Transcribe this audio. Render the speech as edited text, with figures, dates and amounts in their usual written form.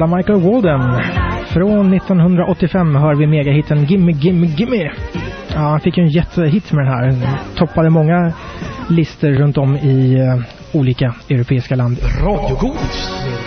glada Michael Walden. Från 1985 hör vi megahitten Gimme Gimme Gimme. Ja, han fick ju en jättehit med den här. Toppade många listor runt om i olika europeiska land. Radiogods.